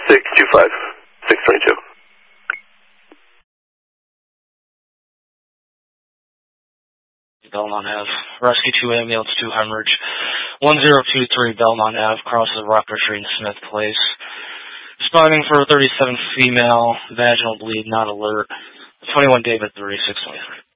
625, 622. Belmont Ave. Rescue 2 ambulance 2 hemorrhage. 1023 Belmont Ave, crosses Rocker Street and Smith Place. Responding for 37 female, vaginal bleed, not alert. 21 David 3623.